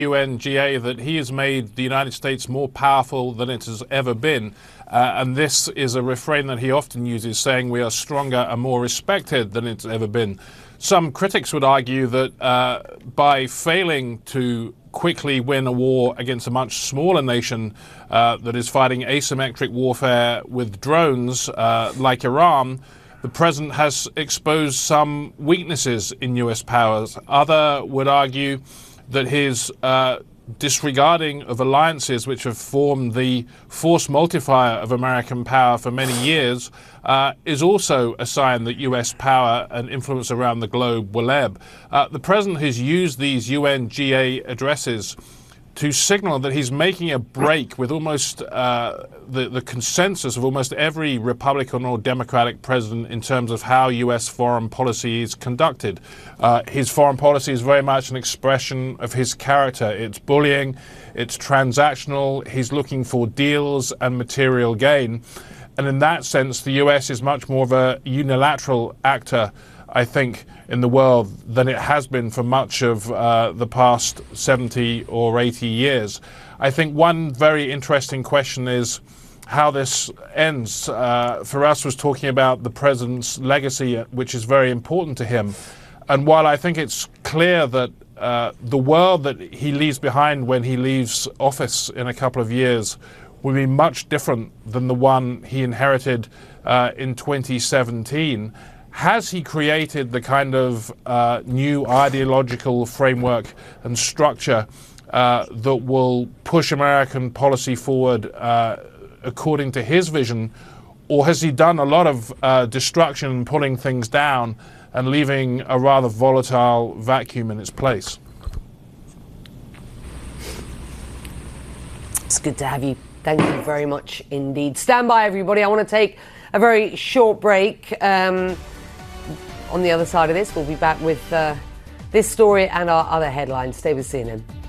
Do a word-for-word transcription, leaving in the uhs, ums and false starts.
U N G A that he has made the United States more powerful than it has ever been. Uh, and this is a refrain that he often uses, saying we are stronger and more respected than it's ever been. Some critics would argue that uh, by failing to quickly win a war against a much smaller nation uh, that is fighting asymmetric warfare with drones uh, like Iran, the president has exposed some weaknesses in U S powers. Others would argue that his uh, disregarding of alliances which have formed the force multiplier of American power for many years uh, is also a sign that U S power and influence around the globe will ebb. Uh, the president has used these U N G A addresses to signal that he's making a break with almost uh, the, the consensus of almost every Republican or Democratic president in terms of how U S foreign policy is conducted. Uh, his foreign policy is very much an expression of his character. It's bullying, it's transactional, he's looking for deals and material gain. And in that sense, the U S is much more of a unilateral actor, I think, in the world than it has been for much of uh, the past seventy or eighty years. I think one very interesting question is how this ends. Uh, Firas was talking about the president's legacy, which is very important to him. And while I think it's clear that uh, the world that he leaves behind when he leaves office in a couple of years will be much different than the one he inherited uh, in twenty seventeen, has he created the kind of uh, new ideological framework and structure uh, that will push American policy forward uh, according to his vision, or has he done a lot of uh, destruction and pulling things down and leaving a rather volatile vacuum in its place? It's good to have you. Thank you very much indeed. Stand by, everybody. I want to take a very short break. Um, On the other side of this, we'll be back with uh, this story and our other headlines. Stay with C N N.